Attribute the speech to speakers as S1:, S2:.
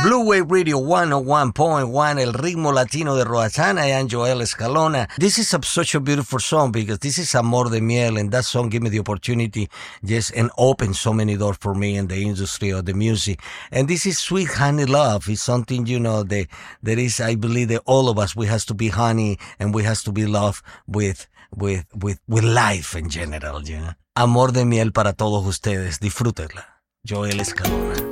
S1: Blue Wave Radio 101.1, El Ritmo Latino de Roatán. I am Joel Escalona. This is such a beautiful song because this is Amor de Miel, and that song gave me the opportunity and opened so many doors for me in the industry of the music. And this is Sweet Honey Love. It's something, that is, I believe that all of us, we has to be honey and we has to be love with life in general, Amor de Miel para todos ustedes. Disfrútenla. Joel Escalona.